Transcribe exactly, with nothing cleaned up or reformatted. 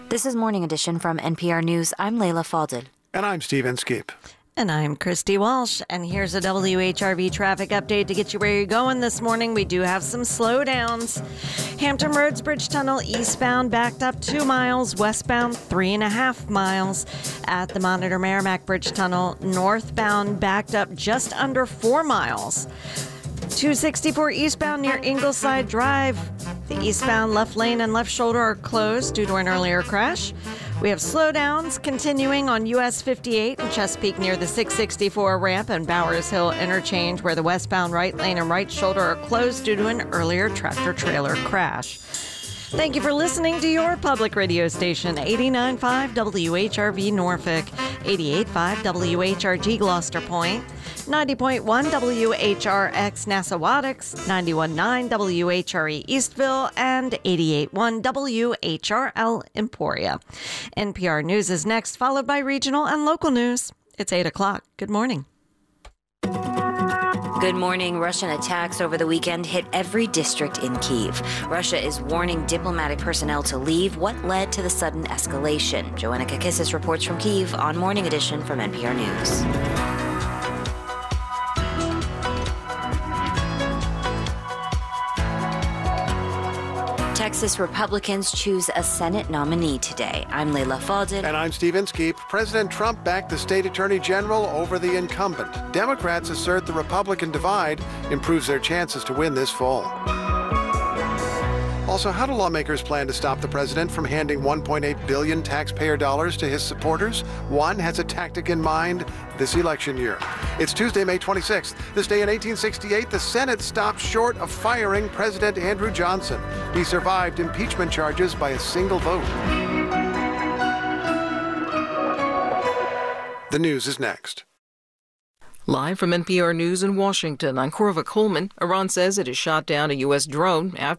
This is Morning Edition from N P R News. I'm Layla Faldin. And I'm Steve Inskeep. And I'm Christy Walsh. And here's a W H R V traffic update to get you where you're going this morning. We do have some slowdowns. Hampton Roads Bridge Tunnel eastbound backed up two miles, westbound three and a half miles. At the Monitor Merrimack Bridge Tunnel, northbound backed up just under four miles. two sixty-four eastbound near Ingleside Drive. The eastbound left lane and left shoulder are closed due to an earlier crash. We have slowdowns continuing on U S fifty-eight in Chesapeake near the six sixty-four ramp and Bowers Hill interchange, where the westbound right lane and right shoulder are closed due to an earlier tractor-trailer crash. Thank you for listening to your public radio station, eighty-nine point five W H R V Norfolk, eighty-eight point five W H R G Gloucester Point, ninety point one W H R X Nassawadox, ninety-one point nine W H R E Eastville, and eighty-eight point one W H R L Emporia. N P R News is next, followed by regional and local news. It's eight o'clock. Good morning. Good morning. Russian attacks over the weekend hit every district in Kyiv. Russia is warning diplomatic personnel to leave. What led to the sudden escalation? Joanna Kakissis reports from Kyiv on Morning Edition from N P R News. Texas Republicans choose a Senate nominee today. I'm Layla Faldin. And I'm Steve Inskeep. President Trump backed the state attorney general over the incumbent. Democrats assert the Republican divide improves their chances to win this fall. Also, how do lawmakers plan to stop the president from handing one point eight billion dollars taxpayer dollars to his supporters? One has a tactic in mind this election year. It's Tuesday, May twenty-sixth. This day in eighteen sixty-eight, the Senate stopped short of firing President Andrew Johnson. He survived impeachment charges by a single vote. The news is next. Live from N P R News in Washington, I'm Corva Coleman. Iran says it has shot down a U S drone after